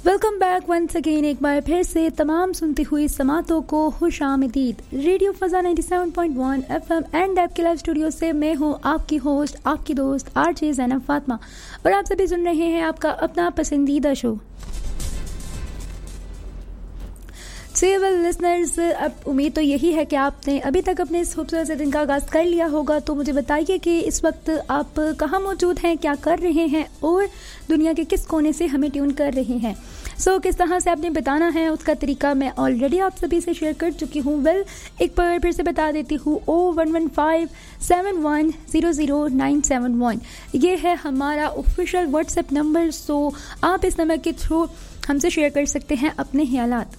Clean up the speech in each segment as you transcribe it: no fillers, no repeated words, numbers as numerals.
Welcome back once again, एक बार फिर से तमाम सुनती हुई समातों को खुश आमदीद। रेडियो फजा 97.1 FM एंड ऐप के लाइव स्टूडियो से मैं हूँ आपकी होस्ट, आपकी दोस्त आरजे ज़ैनब फातिमा, और आप सभी सुन रहे हैं आपका अपना पसंदीदा शो। वेल लिसनर्स, अब उम्मीद तो यही है कि आपने अभी तक अपने इस खूबसूरत से दिन का आगाज़ कर लिया होगा। तो मुझे बताइए कि इस वक्त आप कहाँ मौजूद हैं, क्या कर रहे हैं और दुनिया के किस कोने से हमें ट्यून कर रहे हैं। किस तरह से आपने बताना है उसका तरीका मैं ऑलरेडी आप सभी से शेयर कर चुकी हूँ। एक बार फिर से बता देती हूँ, 011571000971 ये है हमारा ऑफिशियल व्हाट्सएप नंबर। आप इस नंबर के थ्रू हमसे शेयर कर सकते हैं अपने ख्यालात।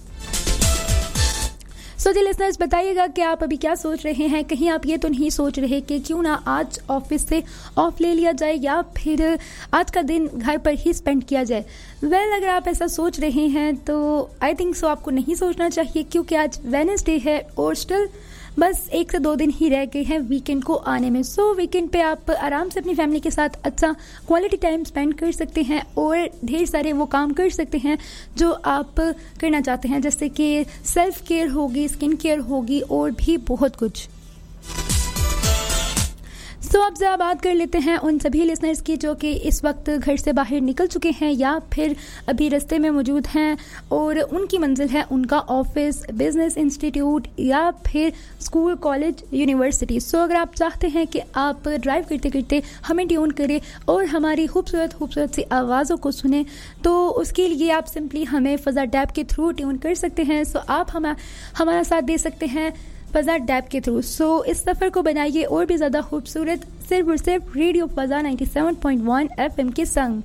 जी लिसनर्स, बताइएगा कि आप अभी क्या सोच रहे हैं। कहीं आप ये तो नहीं सोच रहे कि क्यों ना आज ऑफिस से ऑफ ले लिया जाए या फिर आज का दिन घर पर ही स्पेंड किया जाए। अगर आप ऐसा सोच रहे हैं तो आई थिंक सो आपको नहीं सोचना चाहिए, क्योंकि आज वेडनेसडे है और स्टिल बस 1 से 2 दिन ही रह गए हैं वीकेंड को आने में। वीकेंड पे आप आराम से अपनी फैमिली के साथ अच्छा क्वालिटी टाइम स्पेंड कर सकते हैं और ढेर सारे वो काम कर सकते हैं जो आप करना चाहते हैं, जैसे कि सेल्फ केयर होगी, स्किन केयर होगी और भी बहुत कुछ। अब जरा बात कर लेते हैं उन सभी लिसनर्स की जो कि इस वक्त घर से बाहर निकल चुके हैं या फिर अभी रास्ते में मौजूद हैं और उनकी मंजिल है उनका ऑफिस, बिजनेस इंस्टीट्यूट या फिर स्कूल, कॉलेज, यूनिवर्सिटी। अगर आप चाहते हैं कि आप ड्राइव करते करते हमें ट्यून करें और हमारी खूबसूरत सी आवाज़ों को सुने, तो उसके लिए आप सिंपली हमें फ़ज़ा टैब के थ्रू ट्यून कर सकते हैं। आप हमारा साथ दे सकते हैं फ़ज़ा टैब के थ्रू। इस सफ़र को बनाइए और भी ज़्यादा खूबसूरत सिर्फ और सिर्फ रेडियो फ़ज़ा 97.1 FM के संग।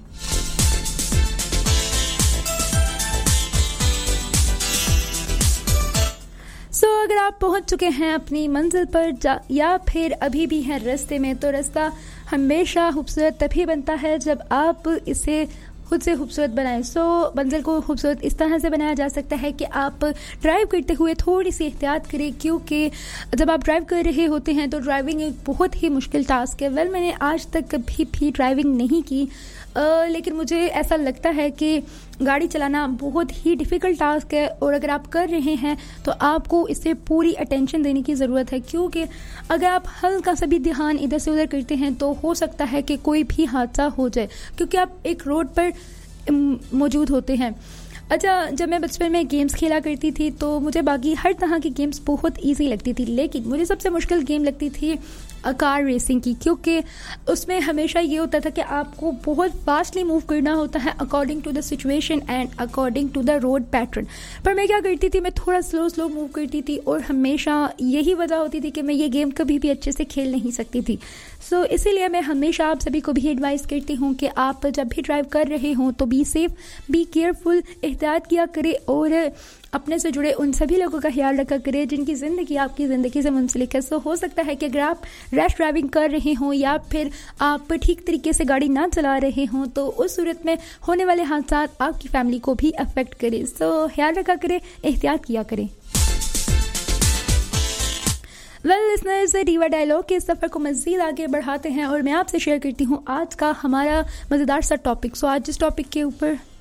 अगर आप पहुंच चुके हैं अपनी मंजिल पर या फिर अभी भी हैं रास्ते में, तो रास्ता हमेशा खूबसूरत तभी बनता है जब आप इसे खुद से खूबसूरत बनाएं। मंजिल को खूबसूरत इस तरह से बनाया जा सकता है कि आप ड्राइव करते हुए थोड़ी सी एहतियात करें, क्योंकि जब आप ड्राइव कर रहे होते हैं तो ड्राइविंग एक बहुत ही मुश्किल टास्क है। मैंने आज तक कभी भी ड्राइविंग नहीं की, लेकिन मुझे ऐसा लगता है कि गाड़ी चलाना बहुत ही डिफ़िकल्ट टास्क है और अगर आप कर रहे हैं तो आपको इसे पूरी अटेंशन देने की ज़रूरत है, क्योंकि अगर आप हल्का सा भी ध्यान इधर से उधर करते हैं तो हो सकता है कि कोई भी हादसा हो जाए, क्योंकि आप एक रोड पर मौजूद होते हैं। अच्छा, जब मैं बचपन में गेम्स खेला करती थी तो मुझे बाकी हर तरह की गेम्स बहुत इजी लगती थी, लेकिन मुझे सबसे मुश्किल गेम लगती थी कार रेसिंग की, क्योंकि उसमें हमेशा ये होता था कि आपको बहुत फास्टली मूव करना होता है according to the situation and according to the road pattern. पर मैं क्या करती थी, मैं थोड़ा स्लो मूव करती थी और हमेशा यही वजह होती थी कि मैं ये गेम कभी भी अच्छे से खेल नहीं सकती थी। इसीलिए मैं हमेशा आप सभी को भी एडवाइस करती हूँ कि आप जब भी ड्राइव कर रहे हों तो बी सेफ, बी केयरफुल, एहतियात किया करें और अपने से जुड़े उन सभी लोगों का ख्याल रखा करें जिनकी ज़िंदगी आपकी ज़िंदगी से मुंसलिक है। हो सकता है कि अगर आप रैश ड्राइविंग कर रहे हों या फिर आप ठीक तरीके से गाड़ी ना चला रहे हों तो उस सूरत में होने वाले हादसा आपकी फैमिली को भी अफेक्ट करे। ख्याल रखा करें, एहतियात किया करें। लिसनर्स, डीवा डायलॉग के सफ़र को मज़ीद आगे बढ़ाते हैं और मैं आपसे शेयर करती हूँ आज का हमारा मज़ेदार सा टॉपिक। आज जिस टॉपिक के ऊपर